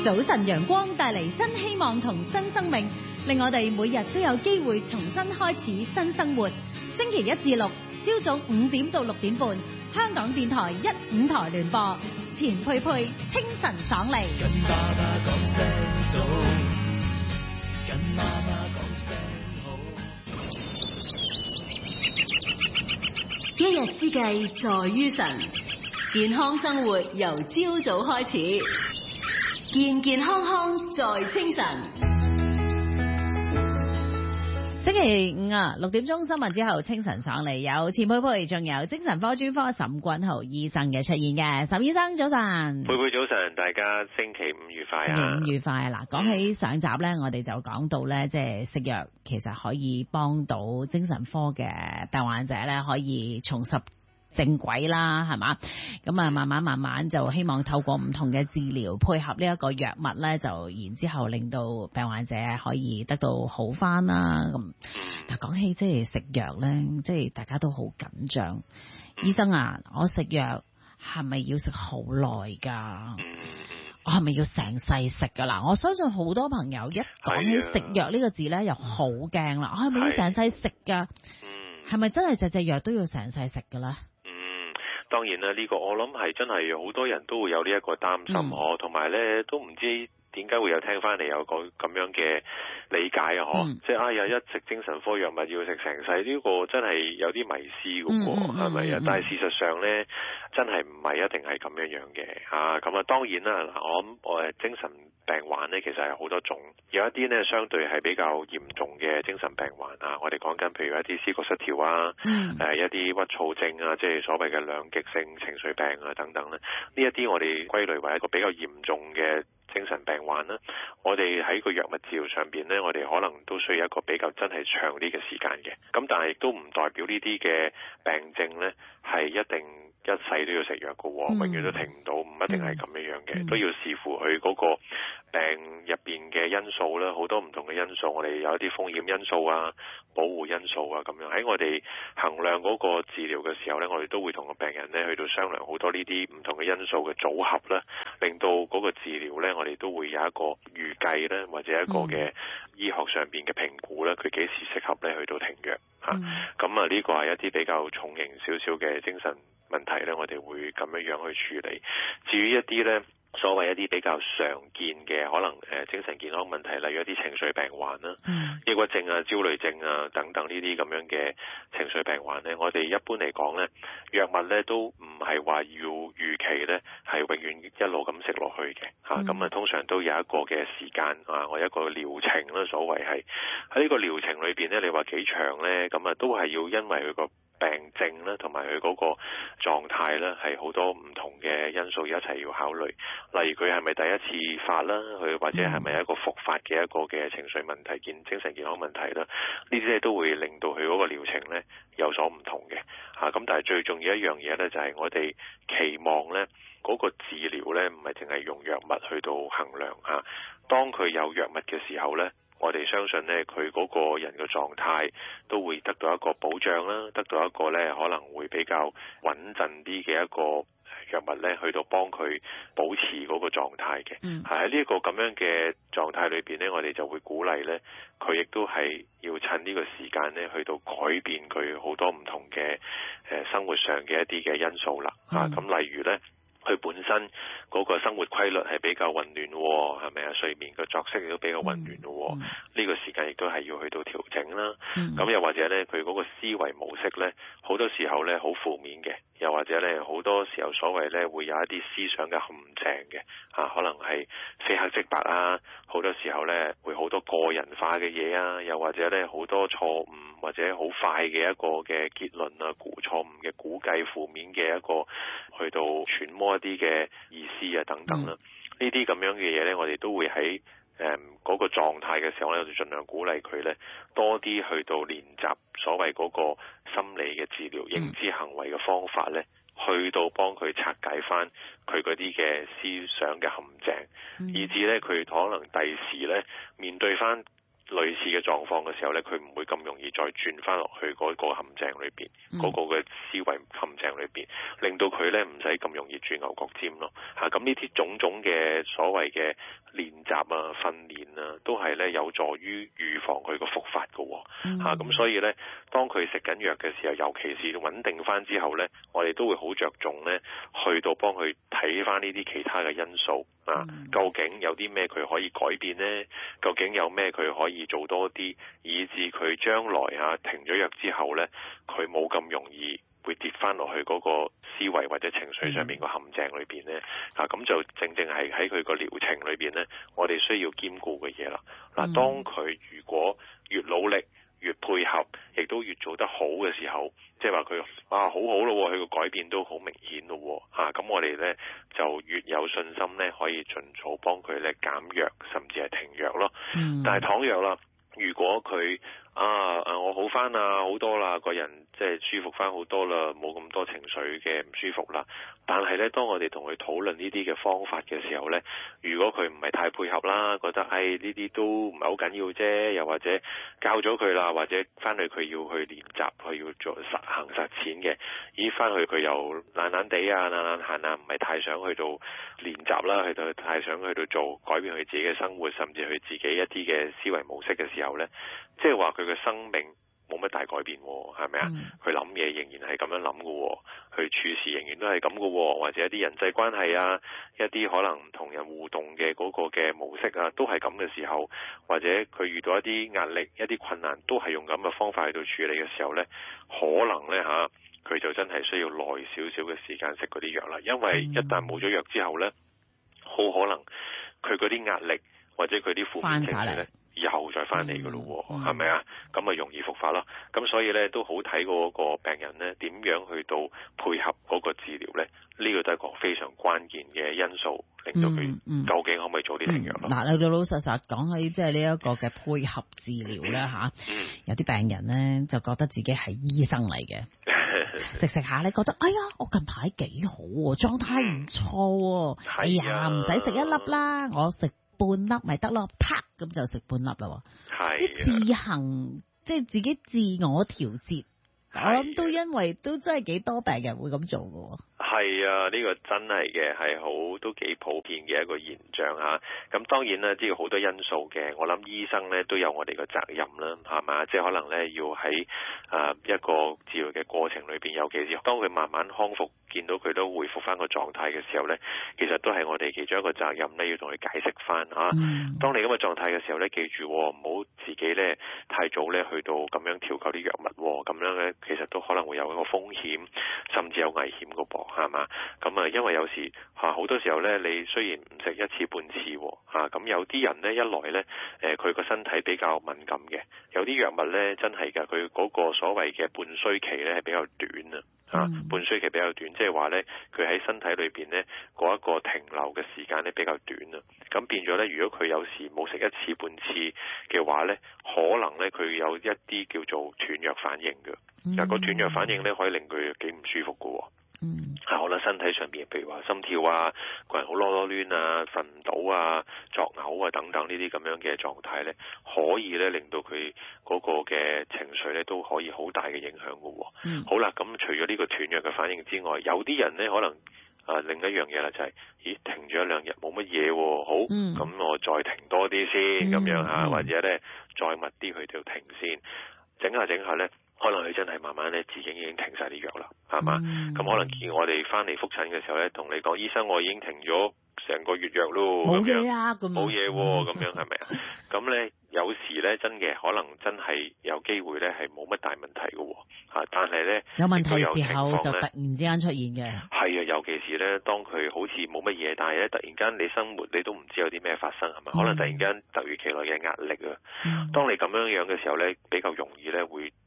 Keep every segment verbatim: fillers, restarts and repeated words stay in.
早晨陽光帶嚟新希望同新生命，令我哋每日都有機會重新開始新生活。星期一至六朝早五點到六點半，香港電台一五台聯播，錢佩佩清晨爽利。跟爸爸講聲早，跟媽媽講聲好。 一日之計在於晨，健康生活由朝早開始。健健康康在清晨。 星期五啊，六點鐘新聞之後，清晨上嚟有錢佩佩，仲有精神科專科岑君豪醫生嘅出現嘅。岑醫生早晨， 佩佩早晨，大家星期五愉快啊！ 星期五愉快啊！嗱，講起上集咧，我哋就講到咧，即係食藥其實可以幫到精神科嘅病患者咧，可以重拾正軌啦，係嘛？咁啊，慢慢慢慢就希望透過唔同嘅治療，配合呢一個藥物咧，就然之後令到病患者可以得到好翻啦。咁，但講起即係食藥咧，即係大家都好緊張。醫生啊，我食藥係咪要食好耐㗎？我係咪要成世食㗎啦？我相信好多朋友一講起食藥呢個字咧，又好驚啦。我係咪要成世食㗎？係咪真係隻隻藥都要成世食㗎啦？ 當然啦，呢、這個我諗係真係好多人都會有呢一個擔心，嗬、嗯，同埋咧都唔知點解會有聽翻嚟有個咁樣嘅理解啊，嗬、嗯，即係啊，有一食精神科藥物要食成世，呢、這個真係有啲迷思嘅喎，係咪啊？但係事實上咧，真係唔係一定係咁樣樣嘅啊。咁啊，當然啦，嗱，我諗我誒精神病患咧，其實係好多種，有一啲咧相對係比較嚴重嘅精神病患啊。我哋講緊譬如一啲思覺失調啊，誒、嗯呃、一啲鬱躁症啊，即係所謂嘅兩極性情緒病啊等等咧，呢一啲我哋歸類為一個比較嚴重嘅精神病患啦。我哋喺個藥物治療上邊咧，我哋可能都需要一個比較真係長啲嘅時間嘅。咁但係亦都唔代表呢啲嘅病症咧係一定一世都要食藥嘅，永遠都停唔到，唔一定係咁樣樣嘅，都要視乎佢嗰個病入邊嘅因素啦，好多唔同嘅因素，我哋有一啲風險因素啊、保護因素啊咁樣。喺我哋衡量嗰個治療嘅時候咧，我哋都會同個病人咧去到商量好多呢啲唔同嘅因素嘅組合啦，令到嗰個治療咧，我哋都會有一個預計咧，或者一個嘅醫學上邊嘅評估咧，佢幾時適合咧去到停藥嚇。咁啊，呢個係一啲比較重型少少嘅精神問題咧，我哋會咁樣樣去處理。至於一啲咧，所謂一啲比較常見嘅可能誒精神健康問題，例如一啲情緒病患啦、嗯、抑鬱症啊、焦慮症啊等等呢啲咁樣嘅情緒病患咧，我哋一般嚟講咧，藥物咧都唔係話要預期咧係永遠一路咁食落去嘅嚇，咁、嗯、啊通常都有一個嘅時間啊，我一個療程啦，所謂係喺呢個療程裏邊咧，你話幾長咧，咁啊都係要因為佢個病症咧，同埋佢嗰個狀態咧，係好多唔同嘅因素一齊要考慮。例如佢係咪第一次發啦，佢或者係咪一個復發嘅一個嘅情緒問題、健精神健康問題啦？呢啲咧都會令到佢嗰個療程咧有所唔同嘅嚇。咁、啊、但係最重要一樣嘢咧，就係、是、我哋期望咧嗰、那個治療咧，唔係淨係用藥物去到衡量嚇、啊。當佢有藥物嘅時候咧，我哋相信咧，佢嗰個人嘅狀態都會得到一個保障啦，得到一個咧可能會比較穩陣啲嘅一個藥物咧，去到幫佢保持嗰個狀態嘅。嗯，係喺呢一個咁樣嘅狀態裏邊咧，我哋就會鼓勵咧，佢亦都係要趁呢個時間咧，去到改變佢好多唔同嘅誒生活上嘅一啲嘅因素啦。嗯、啊，咁例如咧。佢本身嗰個生活規律係比較混亂，係咪啊？睡眠嘅作息亦都比較混亂咯。呢、嗯、個時間亦都係要去到調整啦。咁、嗯、又或者咧，佢嗰個思維模式咧，好多時候咧好負面嘅，又或者咧好多時候所謂咧會有一啲思想嘅陷阱嘅，啊，可能係非黑即白啊，好多時候咧會好多個人化嘅嘢啊，又或者咧好多錯誤或者好快嘅一個嘅結論啊，估錯誤嘅估計，負面嘅一個去到揣摩一啲嘅意思啊等等啦，呢啲咁樣嘅嘢咧，我哋都會喺誒嗰個狀態嘅時候咧，我哋盡量鼓勵佢咧多啲去到練習所謂嗰個心理嘅治療、認知行為嘅方法咧，去到幫佢拆解翻佢嗰啲嘅思想嘅陷阱，嗯、以至咧佢可能第時咧面對翻類似嘅狀況嘅時候咧，佢唔會咁容易再轉翻落去嗰個陷阱裏邊，嗰、嗯、個嘅思維陷阱裏邊，令到佢咧唔使咁容易轉牛角尖咯。嚇，咁呢啲種種嘅所謂嘅練習啊、訓練啊，都係咧有助於預防佢個復發嘅。嚇、嗯，咁、啊、所以咧，當佢食緊藥嘅時候，尤其是穩定翻之後咧，我哋都會好着重咧，去到幫佢睇翻呢啲其他嘅因素啊，嗯、究竟有啲咩佢可以改變呢？究竟有咩佢可以做多啲，以致佢將來啊停咗藥之後呢，佢冇咁容易會跌翻落去嗰個思維或者情緒上面個陷阱裏邊呢。啊，咁就正正係喺佢個療程裏邊呢，我哋需要兼顧嘅嘢啦。嗱，當佢如果越努力越配合，亦都越做得好嘅時候，即係話佢啊好好咯，佢個改變都好明顯咯，嚇，咁我哋呢，就越有信心呢，可以盡早幫佢呢減藥，甚至係停藥咯。嗯、但係倘若啦，如果佢啊誒我好翻啊好多啦，個人即係舒服翻好多啦，冇咁多情緒嘅唔舒服啦。但係咧，當我哋同佢討論呢啲嘅方法嘅時候咧，如果佢唔係太配合啦，覺得誒呢啲都唔係好緊要啫，又或者教咗佢啦，或者翻去佢要去練習，佢要做實行實踐嘅，咦翻去佢又懶懶地啊、懶懶閒啊，唔係太想去到練習啦，去到太想去到做改變佢自己嘅生活，甚至佢自己一啲嘅思維模式嘅時候咧，即係話佢嘅生命冇乜大改變，係咪啊？佢諗嘢仍然係咁樣諗嘅，佢處事仍然都係咁嘅，或者一啲人際關係啊，一啲可能同人互動嘅嗰個嘅模式啊，都係咁嘅時候，或者佢遇到一啲壓力、一啲困難，都係用咁嘅方法去到處理嘅時候呢，可能呢，吓，佢就真係需要耐少少嘅時間食嗰啲藥啦，因為一旦冇咗藥之後呢，好可能佢嗰啲壓力或者佢啲負面情緒呢，以後再翻嚟嘅咯，係咪啊？咁咪容易復發咯。咁所以咧都好睇嗰個病人咧點樣去到配合嗰個治療咧，呢、呢個都係一個非常關鍵嘅因素，令到佢究竟可唔可以早啲停藥咯？嗱、 嗯，你、嗯、老老實實講起即係呢一個嘅配合治療咧嚇，嗯、有啲病人咧就覺得自己係醫生嚟嘅，食食下咧覺得哎呀，我近排幾好喎，狀態唔錯喎，嗯、哎呀唔使食一粒啦，我食半粒咪得咯，啪咁就食半粒啦。係的自行即係自己自我調節，的我諗都因為都真係幾多病人會咁做㗎。 係啊，呢、這個真係嘅，係好都幾普遍嘅一個現象嚇。咁、啊、當然啦，知道好多因素嘅。我諗醫生咧都有我哋嘅責任啦，係嘛？即係可能咧要喺啊一個治療嘅過程裏邊，尤其是當佢慢慢康復，見到佢都恢復翻個狀態嘅時候咧，其實都係我哋其中一個責任咧，要同佢解釋翻嚇。嗯、當你咁嘅狀態嘅時候咧，記住唔好自己咧太早咧去到咁樣調購啲藥物，咁樣咧其實都可能會有一個風險，甚至有危險嘅噃。係嘛？咁啊，因為有時嚇好多時候咧，你雖然唔食一次半次嚇，咁有啲人咧一來咧，誒佢個身體比較敏感嘅，有啲藥物咧真係㗎，佢嗰個所謂嘅半衰期咧係比較短啊，嚇、嗯、半衰期比較短，即係話咧佢喺身體裏邊咧嗰一個停留嘅時間咧比較短啊，咁變咗咧，如果佢有時冇食一次半次嘅話咧，可能咧佢有一啲叫做斷藥反應嘅，嗱個斷藥反應咧可以令佢幾唔舒服嘅。嗯，係可能身體上邊，譬如話心跳啊，個人好囉囉攣啊，瞓唔到啊，作嘔啊等等呢啲咁樣嘅狀態咧，可以咧令到佢嗰個嘅情緒咧都可以好大嘅影響嘅。嗯，好啦，咁除咗呢個斷藥嘅反應之外，有啲人咧可能啊、呃、另一樣嘢啦就係、是，咦停咗一兩日冇乜嘢，好，咁、嗯、我再停多啲先，咁、嗯、樣吓，或者咧再密啲去到停先，整下整下咧。可能佢真係慢慢咧，自己已經停晒啲藥啦，係嘛？咁、嗯、可能見我哋翻嚟復診嘅時候咧，同你講，醫生我已經停咗成個月藥咯， 冇嘢啊，咁冇嘢喎，咁樣係咪啊？咁咧有時咧真嘅，可能真係有機會咧係冇乜大問題嘅喎，嚇！但係咧有問題嘅時候就突然之間出現嘅。係啊，尤其是咧，當佢好似冇乜嘢，但係咧突然間你生活你都唔知有啲咩發生係咪？嗯、可能突然間突如其來嘅壓力啊！嗯、當你咁樣樣嘅時候咧，比較容易咧會。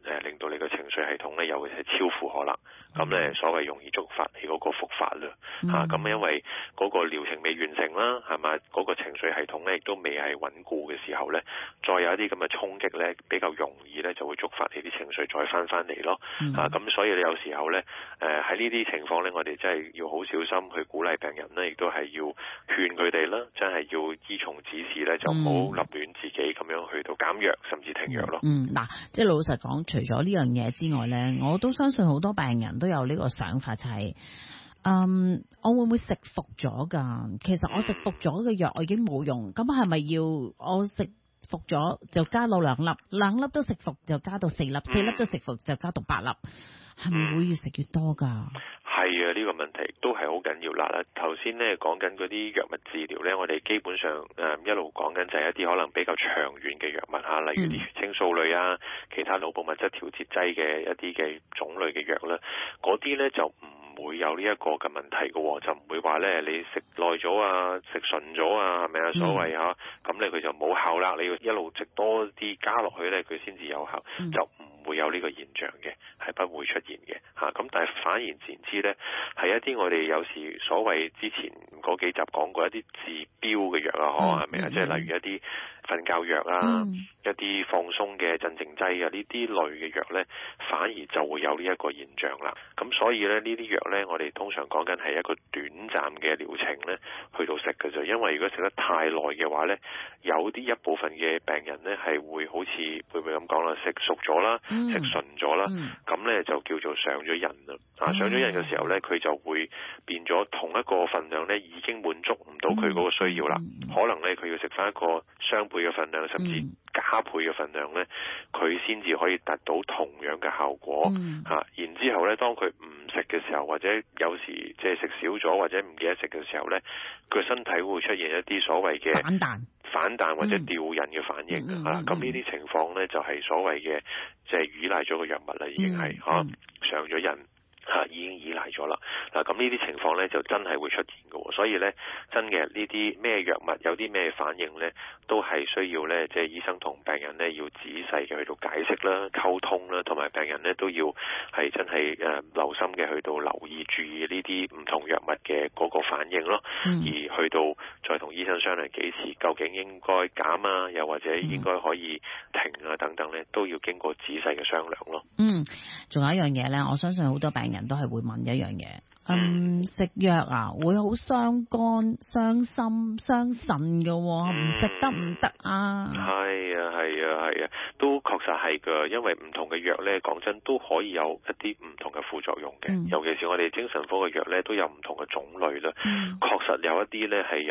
誒令到你個情緒系統咧尤其係超負荷啦，咁咧所謂容易觸發你嗰個復發啦嚇，咁、嗯、因為嗰個療程未完成啦，係咪嗰個情緒系統咧亦都未係穩固嘅時候咧，再有一啲咁嘅衝擊咧，比較容易咧就會觸發你啲情緒再翻翻嚟咯嚇，咁、嗯啊、所以你有時候咧誒喺呢啲情況咧，我哋真係要好小心去鼓勵病人咧，亦都係要勸佢哋啦，真係要依從指示咧，就唔好立亂自己咁樣去到減藥甚至停藥咯。 嗯，嗱、嗯，即係老實講，除咗呢樣嘢之外咧，我都相信好多病人都有呢個想法，就係、是，嗯，我會唔會食服咗㗎？其實我食服咗嘅藥我已經冇用，咁係咪要我食服咗就加到兩粒，兩粒都食服就加到四粒，四粒都食服就加到八粒，係咪會越食越多㗎？ 係啊，呢、這個問題都係好緊要啦。頭先咧講緊嗰啲藥物治療咧，我哋基本上誒、呃、一路講緊就係一啲可能比較長遠嘅藥物嚇，例如啲血清素類啊、其他腦部物質調節劑嘅一啲嘅種類嘅藥啦，嗰啲咧就唔會有呢一個嘅問題嘅，就唔會話咧你食耐咗啊、食順咗啊，係咪啊？所謂嚇，咁咧佢就冇效啦。你要一路食多啲加落去咧，佢先至有效，嗯、就唔會有呢個現象嘅，係不會出現嘅嚇。咁但係反而言之咧，係一啲我哋有時所謂之前嗰幾集講過一啲治標嘅藥啊，嗬，係咪啊？即係例如一啲瞓覺藥啊，嗯、一啲放鬆嘅鎮靜劑啊，呢啲類嘅藥咧，反而就會有呢一個現象啦。咁所以咧，呢啲藥咧，我哋通常講緊係一個短暫嘅療程咧，去到食嘅啫。因為如果食得太耐嘅話咧，有啲一部分嘅病人咧係會好似會唔會咁講啦，食熟咗啦，嗯、食順咗啦，咁咧、嗯、就叫做上咗癮啦。啊，上咗癮嘅時候咧，佢就會變咗同一個份量咧，已經滿足唔到佢嗰個需要啦。嗯、可能咧佢要食翻一個雙倍嘅份量，甚至加倍嘅份量咧，佢先至可以達到同樣嘅效果。嗯、啊，然之後咧，當佢唔食嘅時候，或者有時即係食少咗，或者唔記得食嘅時候咧，佢身體會出現一啲所謂嘅反彈、 反彈或者吊癮嘅反應、嗯、啊。咁呢啲情況咧，就係、是、所謂嘅即係依賴咗個藥物啦，已經係嚇、嗯嗯、上咗癮。嚇、啊、已經依賴咗啦，嗱咁呢啲情況咧就真係會出現嘅喎，所以咧真嘅呢啲咩藥物有啲咩反應咧，都係需要咧即係醫生同病人咧要仔細嘅去到解釋啦、溝通啦，同埋病人咧都要係真係誒、呃、留心嘅去到留意注意呢啲唔同藥物嘅嗰個反應咯，嗯、而去到再同醫生商量幾時究竟應該減啊，又或者應該可以停啊等等咧，都要經過仔細嘅商量咯。嗯， 仲有一樣嘢咧，我相信好多病人都係會問一樣嘢，嗯，食藥啊會好傷肝、傷心、傷腎嘅，唔食得唔得啊？ 係啊，係啊，係啊，都確實係噶，因為唔同嘅藥咧，講真都可以有一啲唔同嘅副作用嘅，嗯、尤其是我哋精神科嘅藥咧，都有唔同嘅種類啦，嗯、確實有一啲咧係。